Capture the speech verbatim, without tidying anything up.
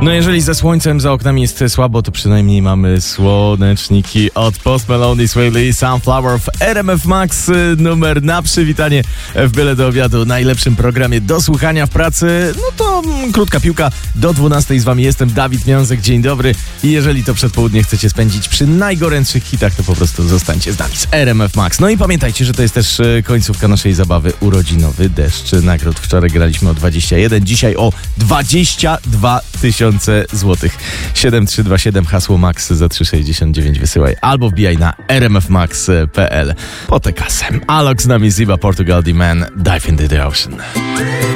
No jeżeli ze słońcem za oknami jest słabo, to przynajmniej mamy słoneczniki od Post Malone i Sway Lee. Sunflower w R M F Max, numer na przywitanie w Byle do Obiadu, najlepszym programie do słuchania w pracy. No to mm, krótka piłka, do dwunastej z wami jestem, Dawid Miązek, dzień dobry. I jeżeli to przedpołudnie chcecie spędzić przy najgorętszych hitach, to po prostu zostańcie z nami z R M F Max. No i pamiętajcie, że to jest też końcówka naszej zabawy, urodzinowy deszcz nagród. Wczoraj graliśmy o dwadzieścia jeden, dzisiaj o dwadzieścia dwa tysiące złotych. siedem trzy dwa siedem, hasło Max za trzy sześćdziesiąt dziewięć wysyłaj albo wbijaj na r m f max kropka p l po tę kasę. Alok z nami, Ziba, Portugal, The Man, Dive into the Ocean.